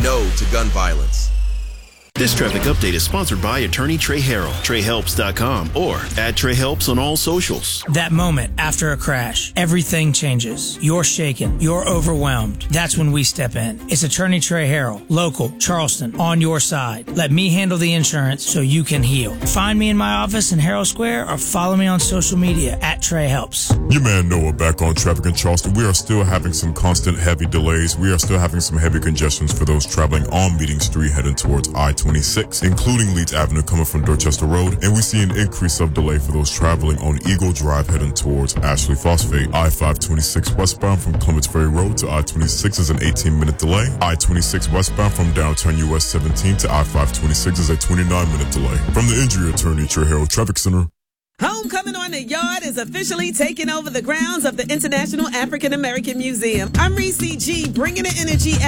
no to gun violence. This traffic update is sponsored by attorney Trey Harrell, TreyHelps.com, or @TreyHelps on all socials. That moment after a crash, everything changes. You're shaken. You're overwhelmed. That's when we step in. It's attorney Trey Harrell, local, Charleston, on your side. Let me handle the insurance so you can heal. Find me in my office in Harrell Square or follow me on social media @TreyHelps. Your man Noah back on traffic in Charleston. We are still having some constant heavy delays. We are still having some heavy congestions for those traveling on Meeting Street heading towards I-26, including Leeds Avenue coming from Dorchester Road. And we see an increase of delay for those traveling on Eagle Drive heading towards Ashley Phosphate. I-526 westbound from Clements Ferry Road to I-26 is an 18-minute delay. I-26 westbound from downtown US 17 to I-526 is a 29-minute delay. From the injury attorney, Trey Harrell Traffic Center. Homecoming on the Yard is officially taking over the grounds of the International African American Museum. I'm Reese G, bringing the energy